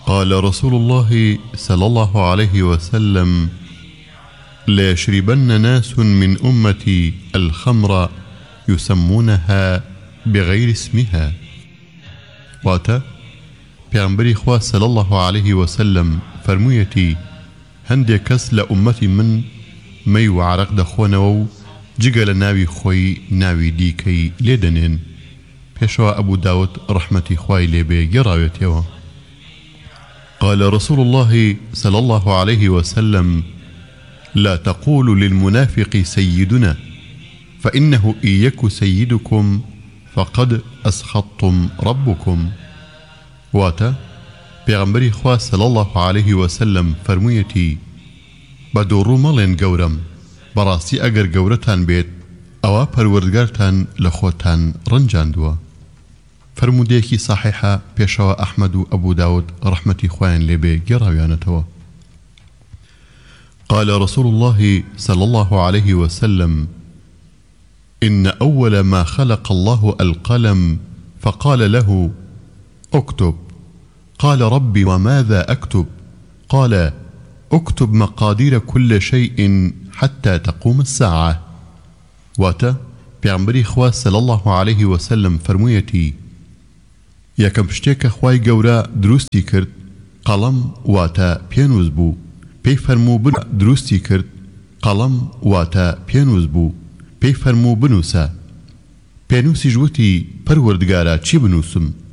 قال رسول الله صلى الله عليه وسلم: لا يشربن ناس من أمتي الخمر يسمونها بغير اسمها. واتا پیغمبری خوا صلى الله عليه وسلم فرمویتی: هندی کس لأمتی من می و عرق دخونو جگل ناوی خوی ناوی دیکی لیدنین. پیشوا ابو داود رحمتی خوای لیبه گراویتیو. قال رسول الله صلى الله عليه وسلم: لا تقولوا للمنافق سيدنا فإنه إن يك سيدكم فقد أسخطتم ربكم. واتا پیغمبری خوا صلى الله عليه وسلم فرمویتی: بدورو ملين گورم براستی اگر گورتان بيت اوا پروردگارتان لخوتان رنجاندوا. فرموديكي صحيحة پیشوا أحمد و أبو داود رحمتي خوان لبي گراويانتوا. قال رسول الله صلى الله عليه وسلم: إن أول ما خلق الله القلم فقال له: اكتب. قال: ربي وماذا أكتب؟ قال: اكتب مقادير كل شيء حتى تقوم الساعة. واتا پیغمبری خوا صلى الله عليه وسلم فرمویتی: یکم شتێکە خوای گەورە دروستی کرد قەڵەم واتە پێنووس بوو. پێی فەرموو دروستی کرد قەڵەم واتە پێنووس بوو. پێی فەرموو بنووسە. پێنووسیش وتی: پەروەردگارە چی بنووسم؟